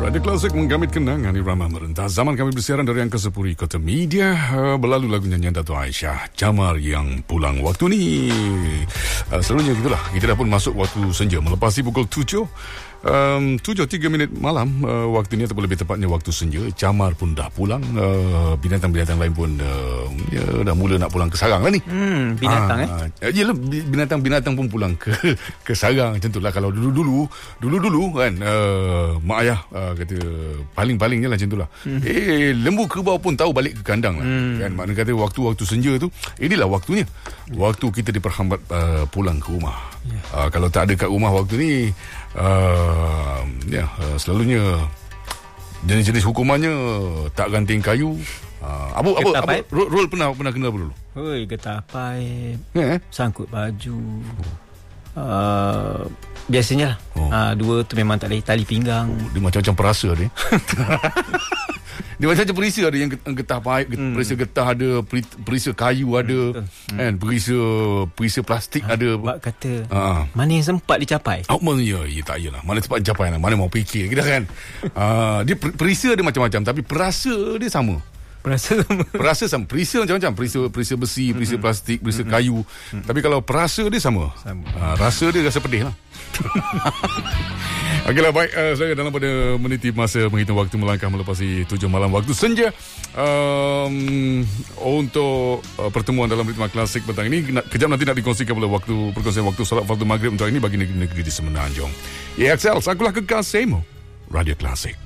Radio Klasik menggamit kenangan irama merentas zaman kami bersiaran dari Angkasa Puri Kota Media. Berlalu lagu nyanyian Dato' Aisyah, Jamar yang pulang waktu ni. Selalunya gitulah, kita dah pun masuk waktu senja melepasi pukul 7:03 malam waktu ini, ataupun lebih tepatnya waktu senja. Jamar pun dah pulang, binatang-binatang lain pun dah mula nak pulang ke sarang lah ni. Binatang Yelah, binatang-binatang pun pulang ke sarang. Macam tu lah. Kalau dulu kan, mak ayah kata paling-paling je lah macam tu lah. Lembu kerbau pun tahu balik ke kandang lah. Kan, makna kata waktu-waktu senja tu, inilah waktunya. Waktu kita diperhambat pulang ke rumah. Kalau tak ada kat rumah waktu ni, selalunya jenis-jenis hukumannya tak ganting kayu. Apa Rol pernah kena apa dulu? Getah paip, sangkut baju. Biasanya lah. Dua tu memang tak boleh. Tali pinggang. Dia macam-macam perasa dia. Dia macam-macam perisa. Ada yang getah paip, perisa getah ada, perisa kayu ada, kan, perisa plastik ada. Bak kata mana yang sempat dicapai? Ya, tak yalah. Mana sempat dicapai lah. Mana mau fikir kita kan. Dia perisa dia macam-macam, tapi perasa dia sama. Perasa sama. Perisa macam-macam. Perisa besi, perisa plastik, perisa kayu. Tapi kalau perasa dia sama. Rasa dia rasa pedih lah. Okeylah, baik. Saya dalam pada meniti masa menghitung waktu melangkah melepasi 7 malam waktu senja. Untuk pertemuan dalam ritma klasik petang ini, kejap nanti nak dikongsikan pula perkongsian waktu solat fardu maghrib untuk hari ini bagi negeri di Semenanjung. EXL, sakulah kekasihmu, Radio Klasik.